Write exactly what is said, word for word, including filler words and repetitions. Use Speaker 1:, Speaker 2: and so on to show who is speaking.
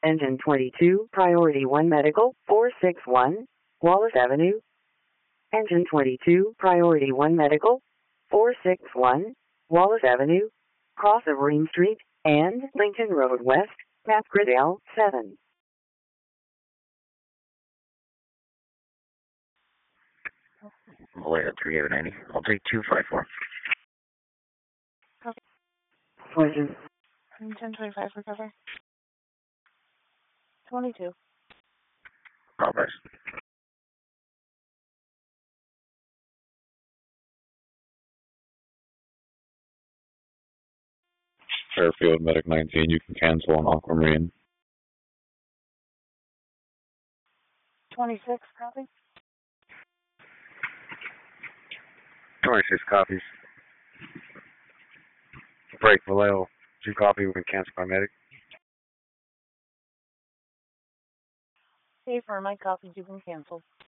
Speaker 1: Engine twenty-two, Priority one Medical, four six one, Wallace Avenue. Engine twenty-two, Priority one Medical, four six one, Wallace Avenue, cross of Ream Street, and Lincoln Road West, Map Grid L seven.
Speaker 2: Malaya three eight ninety. I'll take two five four.
Speaker 3: Okay.
Speaker 1: Pleasure.
Speaker 3: ten twenty-five recover. twenty-two.
Speaker 2: Progress.
Speaker 4: Fairfield, Medic nineteen, you can cancel on Aquamarine.
Speaker 3: twenty-six, copy.
Speaker 5: twenty-six copies. Break Vallejo. Two copy, we can cancel by medic.
Speaker 3: Hey, for my copies, you can cancel.